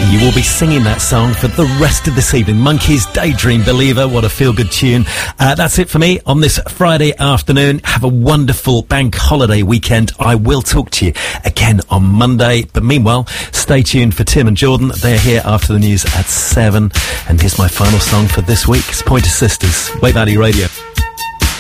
You will be singing that song for the rest of this evening. Monkeys, Daydream Believer. What a feel-good tune. That's it for me on this Friday afternoon. Have a wonderful bank holiday weekend. I will talk to you again on Monday. But meanwhile, stay tuned for Tim and Jordan. They're here after the news at 7. And here's my final song for this week. It's Pointer Sisters, Wave Valley Radio.